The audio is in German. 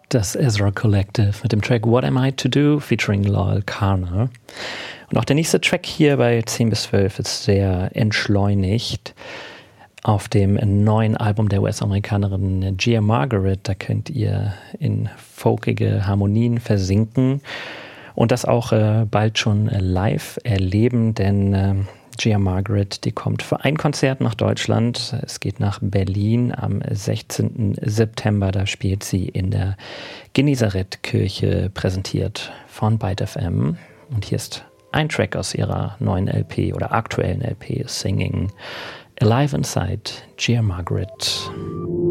Das Ezra Collective mit dem Track What Am I To Do featuring Lyle Carner. Und auch der nächste Track hier bei 10 bis 12 ist sehr entschleunigt. Auf dem neuen Album der US-Amerikanerin Gia Margaret, da könnt ihr in folkige Harmonien versinken und das auch bald schon live erleben, denn Gia Margaret, die kommt für ein Konzert nach Deutschland. Es geht nach Berlin am 16. September. Da spielt sie in der Genesaret-Kirche, präsentiert von Byte FM. Und hier ist ein Track aus ihrer neuen LP oder aktuellen LP, Singing Alive Inside, Gia Margaret.